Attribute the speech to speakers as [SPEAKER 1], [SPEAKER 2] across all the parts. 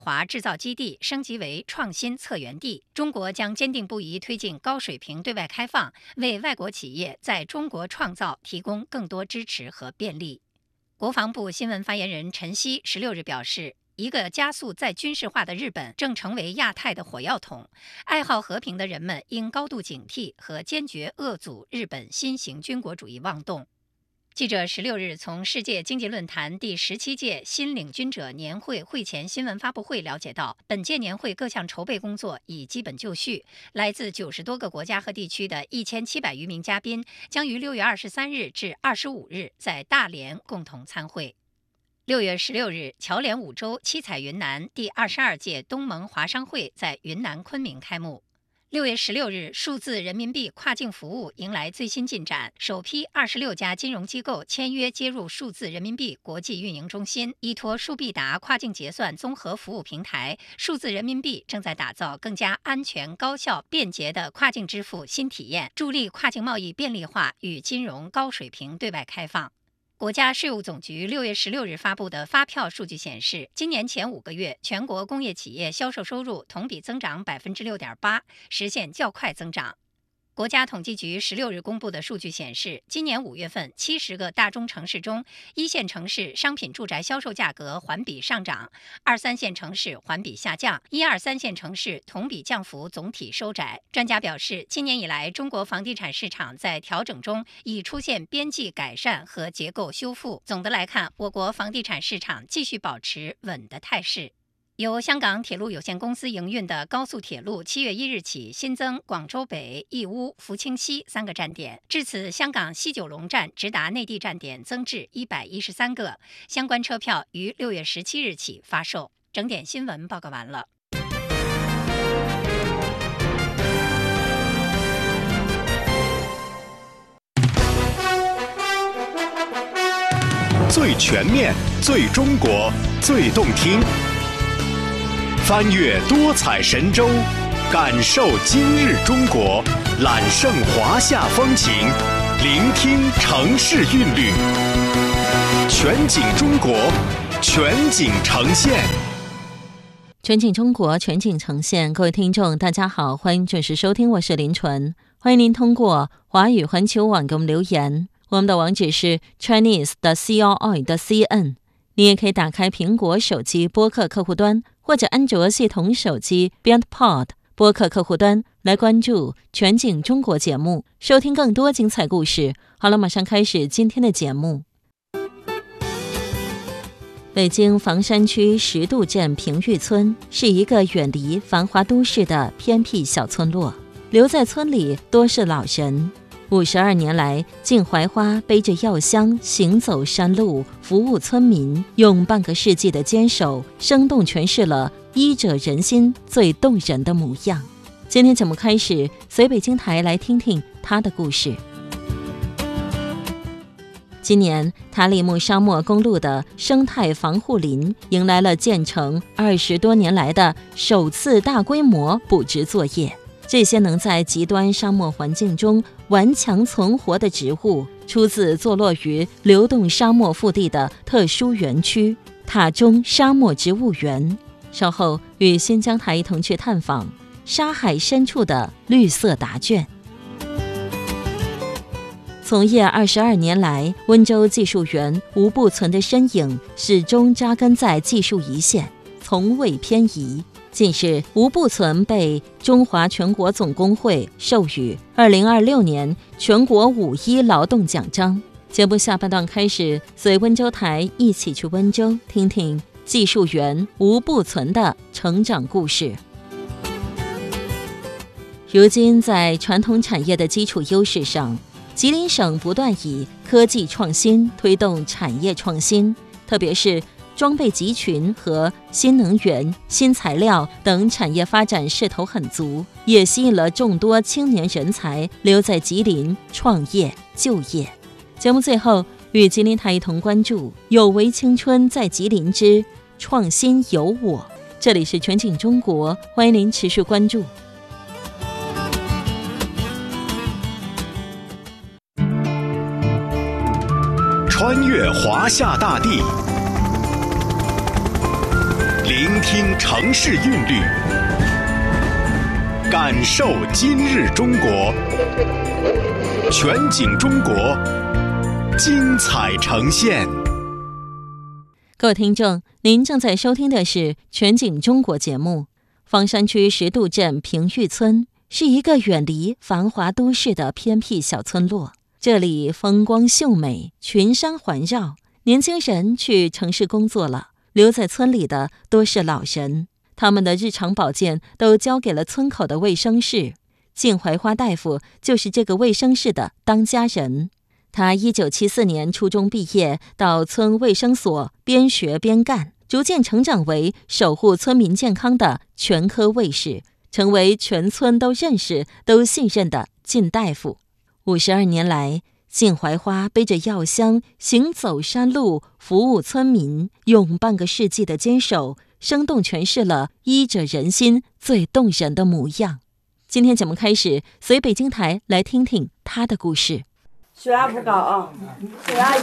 [SPEAKER 1] 华制造基地升级为创新策源地。中国将坚定不移推进高水平对外开放，为外国企业在中国创造提供更多支持和便利。国防部新闻发言人陈希16日表示，一个加速再军事化的日本正成为亚太的火药桶，爱好和平的人们应高度警惕和坚决遏阻日本新型军国主义妄动。记者16日从世界经济论坛第17届新领军者年会会前新闻发布会了解到，本届年会各项筹备工作已基本就绪，来自90多个国家和地区的1700余名嘉宾将于6月23日至25日在大连共同参会。6月16日，侨联5州七彩云南第22届东盟华商会在云南昆明开幕。6月16日，数字人民币跨境服务迎来最新进展，首批26家金融机构签约接入数字人民币国际运营中心，依托数必达跨境结算综合服务平台，数字人民币正在打造更加安全、高效、便捷的跨境支付新体验，助力跨境贸易便利化与金融高水平对外开放。国家税务总局6月16日发布的发票数据显示，今年前5个月，全国工业企业销售收入同比增长6.8%，实现较快增长。国家统计局16日公布的数据显示，今年5月份70个大中城市中，1线城市商品住宅销售价格环比上涨，2、3线城市环比下降，1、2、3线城市同比降幅总体收窄。专家表示，今年以来，中国房地产市场在调整中已出现边际改善和结构修复。总的来看，我国房地产市场继续保持稳的态势。由香港铁路有限公司营运的高速铁路7月1日起新增广州北、义乌、福清西3个站点，至此香港西九龙站直达内地站点增至113个，相关车票于6月17日起发售。整点新闻报告完了。
[SPEAKER 2] 最全面、最中国、最动听。翻越多彩神州，感受今日中国，揽胜华夏风情，聆听城市韵律。全景中国，全景呈现。
[SPEAKER 3] 全景中国，全景呈现。各位听众大家好，欢迎准时收听，我是林纯。欢迎您通过华语环球网给我们留言，我们的网址是 chinese.CRI.CN。 你也可以打开苹果手机播客客户端或者安卓系统手机 BeyondPod 播客客户端来关注全景中国节目，收听更多精彩故事。好了，马上开始今天的节目。北京房山区石渡镇平玉村是一个远离繁华都市的偏僻小村落，留在村里多是老人。52年来，靳怀花背着药箱行走山路，服务村民，用半个世纪的坚守，生动诠释了医者仁心最动人的模样。今天节目开始，随北京台来听听他的故事。今年塔里木沙漠公路的生态防护林迎来了建成20多年来的首次大规模补植作业。这些能在极端沙漠环境中顽强存活的植物，出自坐落于流动沙漠腹地的特殊园区塔中沙漠植物园。稍后与新疆台一同去探访沙海深处的绿色答卷。从业22年来，温州技术员吴步存的身影始终扎根在技术一线，从未偏移。近日，吴步存被中华全国总工会授予2026年全国5·1劳动奖章。节目下半段开始，随温州台一起去温州，听听技术员吴步存的成长故事。如今，在传统产业的基础优势上，吉林省不断以科技创新推动产业创新，特别是装备集群和新能源、新材料等产业发展势头很足，也吸引了众多青年人才留在吉林创业就业。节目最后与吉林台一同关注有为青春在吉林之创新有我。这里是全景中国，欢迎您持续关注。
[SPEAKER 2] 穿越华夏大地， 聆听城市韵律，感受今日中国，全景中国，精彩呈现。
[SPEAKER 3] 各位听众，您正在收听的是《全景中国》节目。房山区石渡镇平玉村是一个远离繁华都市的偏僻小村落，这里风光秀美，群山环绕。年轻人去城市工作了，留在村里的多是老人，他们的日常保健都交给了村口的卫生室。靳怀花大夫就是这个卫生室的当家人。他1974年初中毕业，到村卫生所边学边干，逐渐成长为守护村民健康的全科卫士，成为全村都认识、都信任的靳大夫。52年来，靳怀花背着药箱行走山路，服务村民，用半个世纪的坚守，生动诠释了医者仁心最动人的模样。今天节目开始，随北京台来听听他的故事。
[SPEAKER 4] 血压不高啊，血压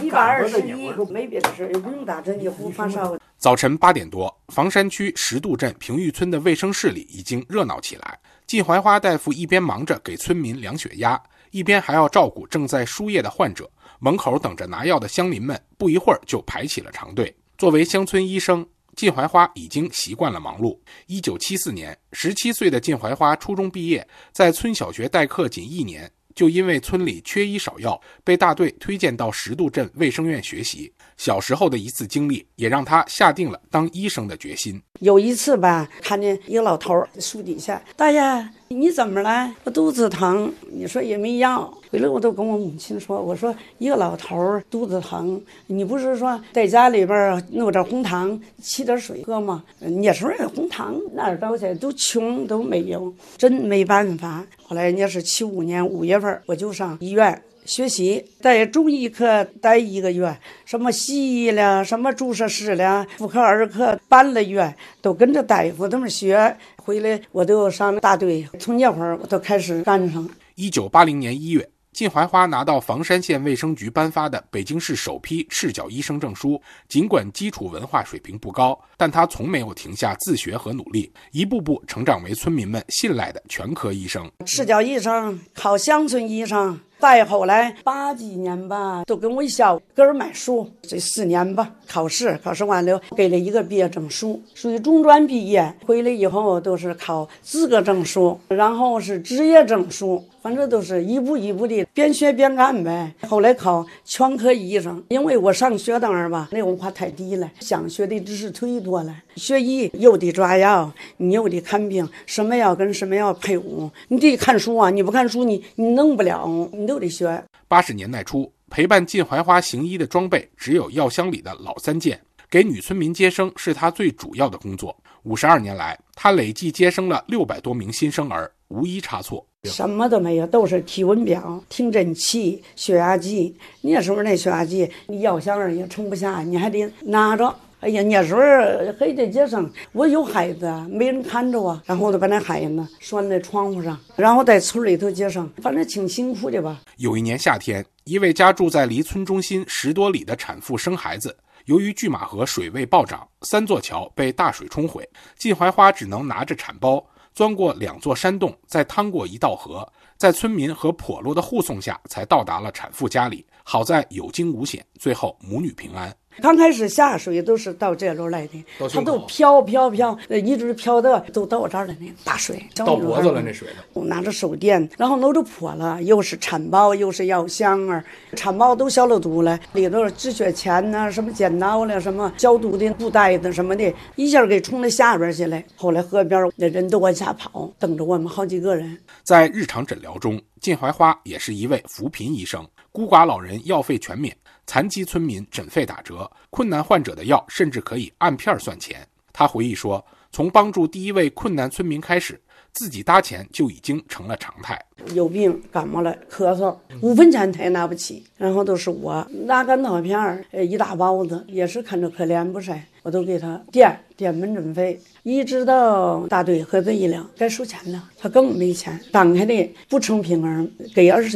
[SPEAKER 4] 121，没别的事，也不用打针，也不发烧。
[SPEAKER 5] 早晨8点多，房山区石渡镇平玉村的卫生室里已经热闹起来。靳怀花大夫一边忙着给村民量血压，一边还要照顾正在输液的患者。门口等着拿药的乡邻们，不一会儿就排起了长队。作为乡村医生，靳怀花已经习惯了忙碌。1974年，17岁的靳怀花初中毕业，在村小学代课仅1年，就因为村里缺医少药，被大队推荐到石渡镇卫生院学习。小时候的一次经历，也让他下定了当医生的决心。
[SPEAKER 4] 有一次吧，看见一个老头树底下，大爷，你怎么了？我肚子疼。你说也没药。回来我都跟我母亲说，我说一个老头肚子疼，你不是说在家里边弄点红糖，沏点水喝吗？那时候红糖哪儿到去，都穷都没有，真没办法。后来也是75年5月份，我就上医院学习，在中医科待1个月，什么西医了，什么注射师了，妇科儿科半个月都跟着大夫他们学。回来我都上大队，从那会儿我都开始干上。
[SPEAKER 5] 1980年1月，靳怀花拿到房山县卫生局颁发的北京市首批赤脚医生证书。尽管基础文化水平不高，但他从没有停下自学和努力，一步步成长为村民们信赖的全科医生。
[SPEAKER 4] 赤脚医生考乡村医生，再后来80几年吧，都跟我小个儿买书，这4年吧，考试完了，给了一个毕业证书，属于中专毕业。回来以后都是考资格证书，然后是职业证书，反正都是一步一步的边学边干呗。后来考全科医生，因为我上学当儿吧，那文化太低了，想学的知识忒多了。学医又得抓药，你又得看病，什么药跟什么药配伍，你得看书啊，你不看书你弄不了，你都得学。
[SPEAKER 5] 80年代初，陪伴靳怀花行医的装备只有药箱里的老3件，给女村民接生是他最主要的工作。52年来，他累计接生了600多名新生儿，无一差错。
[SPEAKER 4] 什么都没有，都是体温表、听诊器、血压计。那时候那血压计，你药箱儿也盛不下，你还得拿着。哎呀，那时候还得接生，我有孩子啊，没人看着啊，然后就把那孩子拴在窗户上，然后在村里头接生，反正挺辛苦的吧。
[SPEAKER 5] 有一年夏天，一位家住在离村中心10多里的产妇生孩子，由于拒马河水位暴涨，3座桥被大水冲毁，靳怀花只能拿着产包钻过2座山洞，再趟过1道河，在村民和笸箩的护送下才到达了产妇家里。好在有惊无险，最后母女平安。
[SPEAKER 4] 刚开始下水都是到这路来的，它都飘，一直飘的都到我这儿了，那大水
[SPEAKER 6] 到脖子了，那水
[SPEAKER 4] 我拿着手电，然后弄着笸了，又是产包又是药箱啊，产包都消了毒了，里头止血钳啊，什么剪刀了，什么消毒的布袋子什么的，一下给冲到下边去了。后来河边那人都往下跑，等着我们好几个人。
[SPEAKER 5] 在日常诊疗中，靳怀花也是一位扶贫医生，孤寡老人药费全免，残疾村民诊费打折，困难患者的药甚至可以按片算钱。他回忆说，从帮助第一位困难村民开始，自己搭钱就已经成了常态。
[SPEAKER 4] 有病感冒了咳嗽，5分钱他也拿不起，然后都是我拿干草片一大包子，也是看着可怜不是，我都给他垫门诊费，一直到大队核对医疗该收钱了，他更没钱，当开的不成平衡，给20片，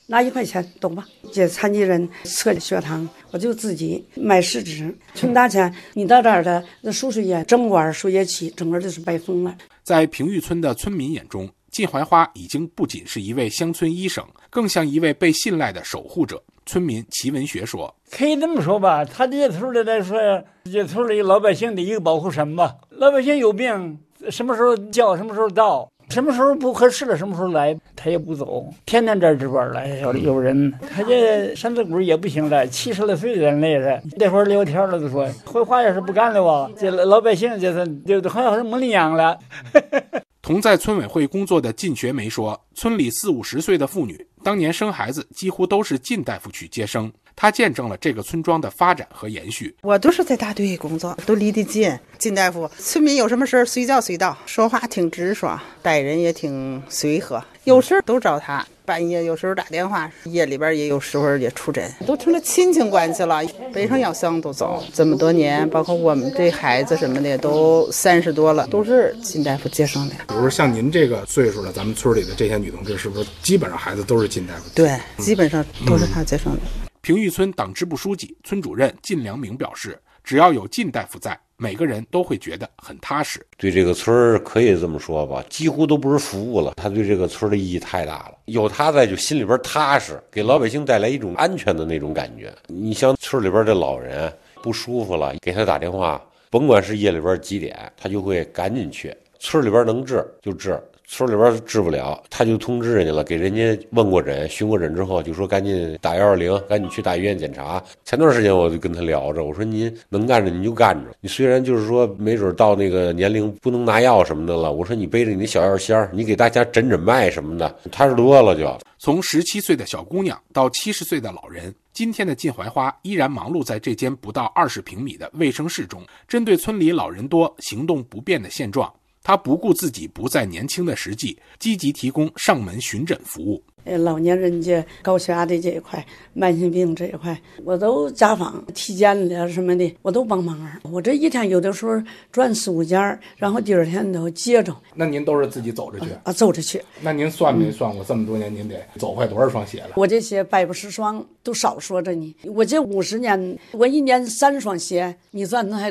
[SPEAKER 4] 拿1块钱懂吧？给残疾人测血糖，我就自己买试纸，存大钱。你到这儿的输水液，整管输液器，整个就是白疯了。
[SPEAKER 5] 在平玉村的村民眼中，靳怀花已经不仅是一位乡村医生，更像一位被信赖的守护者。村民齐文学说：“
[SPEAKER 6] 可以这么说吧，他这村里来说，这村里老百姓的一个保护神吧。老百姓有病，什么时候叫，什么时候到，什么时候不合适了，什么时候来，他也不走，天天这儿值班来。有人，他这身子骨也不行了，70来岁的人类了。那会儿聊天了，都说怀花要是不干了吧，这老百姓就好像是没领养了。”
[SPEAKER 5] 同在村委会工作的靳学梅说，村里40、50岁的妇女当年生孩子几乎都是靳大夫去接生，他见证了这个村庄的发展和延续。
[SPEAKER 7] 我都是在大队工作，都离得近。靳大夫，村民有什么事随叫随到，说话挺直爽，待人也挺随和，有事都找他。半夜有时候打电话，夜里边也有时候也出诊，都成了亲情关系了。北上药箱都走这么多年，包括我们这孩子什么的都30多了，都是靳大夫接生的。
[SPEAKER 5] 比如说像您这个岁数的，咱们村里的这些女同志，是不是基本上孩子都是靳大夫？
[SPEAKER 7] 对，基本上都是他接生的。
[SPEAKER 5] 平玉村党支部书记、村主任靳良明表示，只要有靳大夫在，每个人都会觉得很踏实。
[SPEAKER 8] 对这个村可以这么说吧，几乎都不是服务了，他对这个村的意义太大了。有他在，就心里边踏实，给老百姓带来一种安全的那种感觉。你像村里边的老人不舒服了，给他打电话，甭管是夜里边几点，他就会赶紧去。村里边能治就治，村里边治不了，他就通知人家了，给人家问过诊、询过诊之后，就说赶紧打120，赶紧去大医院检查。前段时间我就跟他聊着，我说您能干着您就干着，你虽然就是说没准到那个年龄不能拿药什么的了，我说你背着你的小药箱，你给大家诊诊脉什么的，踏实多了就。
[SPEAKER 5] 从17岁的小姑娘到70岁的老人，今天的靳怀花依然忙碌在这间不到20平米的卫生室中，针对村里老人多、行动不便的现状，他不顾自己不再年轻的实际，积极提供上门巡诊服务。
[SPEAKER 4] 老年人家高血压的这一块，慢性病这一块，我都家访体检了什么的，我都帮忙。我这一天有的时候转4、5家，然后第二天都接着。
[SPEAKER 5] 那您都是自己走着去
[SPEAKER 4] 啊？走着去。
[SPEAKER 5] 那您算没算过这么多年您得走坏多少双鞋了？
[SPEAKER 4] 我这鞋150双都少说着呢。我这50年，我1年3双鞋，你算还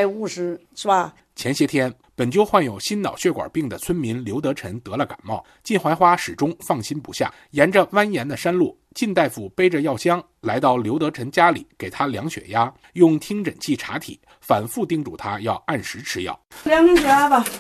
[SPEAKER 4] 150是吧？
[SPEAKER 5] 前些天，本就患有心脑血管病的村民刘德臣得了感冒，靳怀花始终放心不下。沿着蜿蜒的山路，靳大夫背着药箱来到刘德臣家里，给他量血压，用听诊器查体，反复叮嘱他要按时吃药。
[SPEAKER 4] 量量血压吧。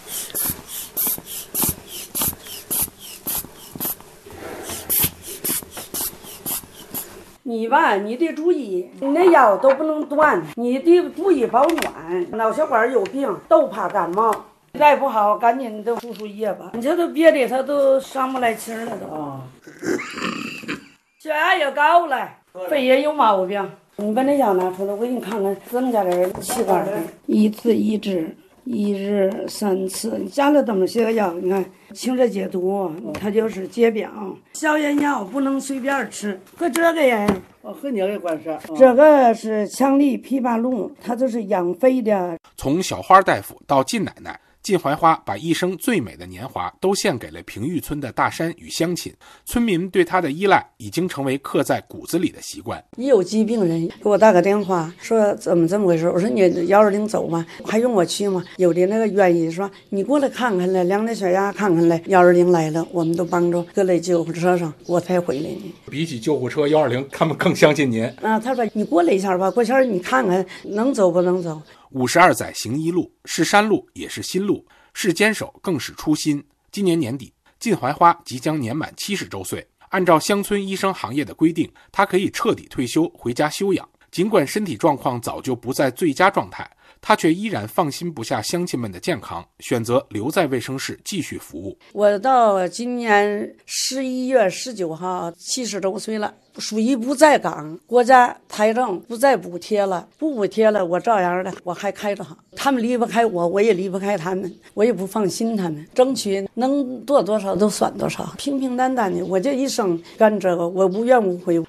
[SPEAKER 4] 你吧，你得注意，你那药都不能断，你得注意保暖。脑血管有病都怕感冒，再不好赶紧都输液吧。你这都别的他都上不来气了都。血压也高了，肺也有毛病。你把那药拿出来，我给你看看怎么加点气管的。1次1支，1日3次，加了这么些药，你看清热解毒，它就是解表。消炎药不能随便吃，和这个呀，
[SPEAKER 7] 和你也关事。
[SPEAKER 4] 这个是强力枇杷露，它就是养肺的。
[SPEAKER 5] 从小花大夫到靳奶奶，靳怀花把一生最美的年华都献给了平玉村的大山与乡亲，村民对他的依赖已经成为刻在骨子里的习惯。
[SPEAKER 4] 一有疾病人给我打个电话，说怎么回事，我说你120走吧，还用我去吗？有的那个愿意说你过来看看来，量的血压看看来，120来了，我们都帮着搁在救护车上，我才回来呢。
[SPEAKER 5] 比起救护车120，他们更相信您
[SPEAKER 4] 啊。他说你过来一下吧，过下你看看能走不能走。
[SPEAKER 5] 52载行一路，是山路也是心路，是坚守更是初心。今年年底，靳怀花即将年满70周岁，按照乡村医生行业的规定，他可以彻底退休回家休养。尽管身体状况早就不在最佳状态，他却依然放心不下乡亲们的健康，选择留在卫生室继续服务。
[SPEAKER 4] 我到今年11月19号70周岁了，属于不在岗，国家财政不再补贴了，不补贴了，我照样的我还开着行。他们离不开我，我也离不开他们，我也不放心他们，争取能做多少都算多少，平平淡淡的。我这一生干这个，我无怨无悔。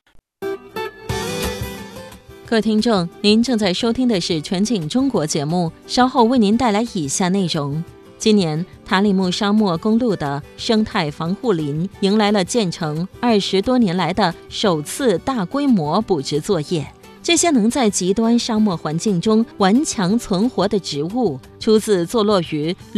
[SPEAKER 3] 各位听众，您正在收听的是全景中国节目，稍后为您带来以下内容： 今年塔里木沙漠公路的生态防护林迎来了建成20多年来的首次大规模补植作业。这些能在极端沙漠环境中顽强存活的植物，出自坐落于